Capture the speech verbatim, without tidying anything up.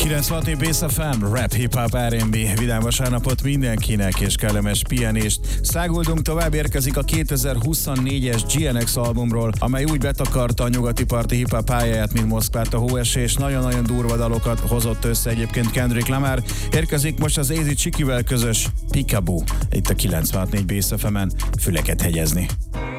kilencvenhat Bass ef em, rap, hip-hop, er and bé. Vidám vasárnapot mindenkinek és kellemes pihenést. Száguldunk tovább, érkezik a kétezer-huszonnégyes gé en iksz albumról, amely úgy betakarta a nyugati parti hip-hop pályáját, mint Moszkvát a hóesés, és nagyon-nagyon durva dalokat hozott össze egyébként Kendrick Lamar. Érkezik most az Easy Csikivel közös Peekaboo, itt a kilencvenhat Bass ef emen, füleket hegyezni.